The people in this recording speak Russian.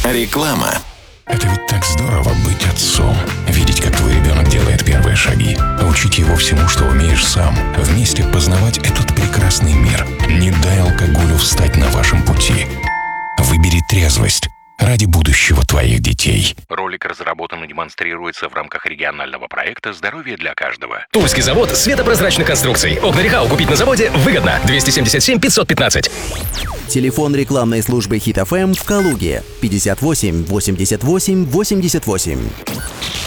Реклама. Это ведь так здорово быть отцом. Видеть, как твой ребенок делает первые шаги. Учить его всему, что умеешь сам. Вместе познавать этот прекрасный мир. Не дай алкоголю встать на вашем пути. Выбери трезвость ради будущего твоих детей. Ролик разработан и демонстрируется в рамках регионального проекта «Здоровье для каждого». Тульский завод светопрозрачных конструкций. Окна Рехау купить на заводе выгодно. 277 515. Телефон рекламной службы Hit FM в Калуге 58 88 88.